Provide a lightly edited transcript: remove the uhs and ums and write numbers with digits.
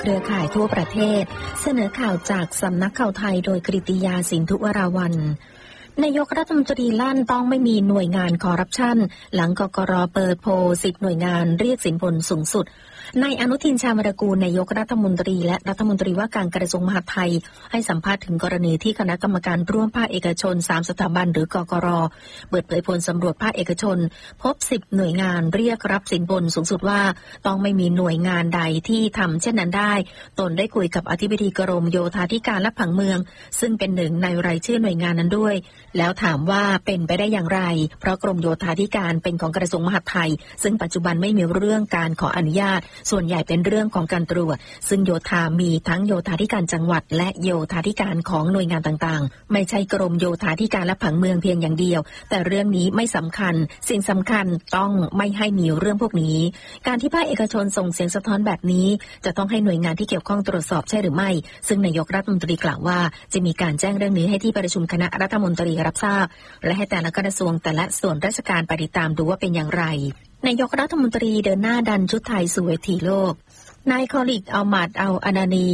เครือข่ายทั่วประเทศเสนอข่าวจากสำนักข่าวไทยโดยกฤติยาสินธุวราวัลย์นายกรัฐมนตรีลั่นต้องไม่มีหน่วยงานคอร์รัปชันหลังกกร.เปิดโพล10หน่วยงานเรียกสินบนสูงสุดนายอนุทินชาญวิรากูลนายกรัฐมนตรีและรัฐมนตรีว่าการกระทรวงมหาดไทยให้สัมภาษณ์ถึงกรณีที่คณะกรรมการร่วมภาคเอกชน3สถาบันหรือกกร.เปิดเผยผลสำรวจภาคเอกชนพบ10หน่วยงานเรียกรับสินบนสูงสุดว่าต้องไม่มีหน่วยงานใดที่ทำเช่นนั้นได้ตนได้คุยกับอธิบดีกรมโยธาธิการและผังเมืองซึ่งเป็นหนึ่งในรายชื่อหน่วยงานนั้นด้วยแล้วถามว่าเป็นไปได้อย่างไรเพราะกรมโยธาธิการเป็นของกระทรวงมหาดไทยซึ่งปัจจุบันไม่มีเรื่องการขออนุญาตส่วนใหญ่เป็นเรื่องของการตรวจซึ่งโยธามีทั้งโยธาธิการจังหวัดและโยธาธิการของหน่วยงานต่างๆไม่ใช่กรมโยธาธิการและผังเมืองเพียงอย่างเดียวแต่เรื่องนี้ไม่สำคัญสิ่งสำคัญต้องไม่ให้มีเรื่องพวกนี้การที่ภาคเอกชนส่งเสียงสะท้อนแบบนี้จะต้องให้หน่วยงานที่เกี่ยวข้องตรวจสอบใช่หรือไม่ซึ่งนายกรัฐมนตรีกล่าวว่าจะมีการแจ้งเรื่องนี้ให้ที่ประชุมคณะรัฐมนตรีรับทราบและให้แต่ละกระทรวงแต่ละส่วนราชการไปติดตามดูว่าเป็นอย่างไรนายกรัฐมนตรีเดินหน้าดันชุดไทยสู่เวทีโลกนายคอลิกอัลมัดอัลอานานี